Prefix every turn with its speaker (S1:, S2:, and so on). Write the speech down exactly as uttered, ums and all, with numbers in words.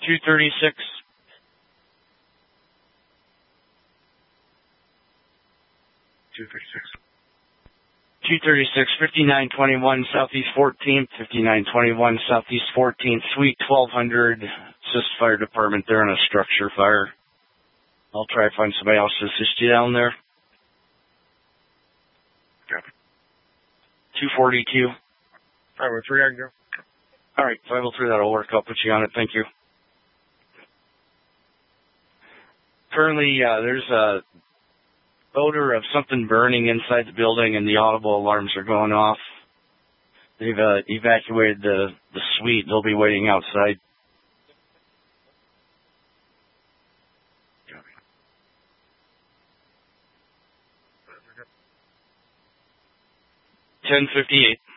S1: two thirty-six.
S2: two thirty-six.
S1: two thirty-six, fifty-nine twenty-one Southeast fourteenth, fifty-nine twenty-one Southeast fourteenth, Suite twelve hundred, assist fire department there on a structure fire. I'll try to find somebody else to assist you down there.
S2: Copy.
S1: two forty-two.
S2: five oh three, I can go.
S1: All right, five oh three, that'll work. I'll put you on it. Thank you. Currently, uh, there's a odor of something burning inside the building, and the audible alarms are going off. They've uh, evacuated the, the suite. They'll be waiting outside. ten fifty-eight.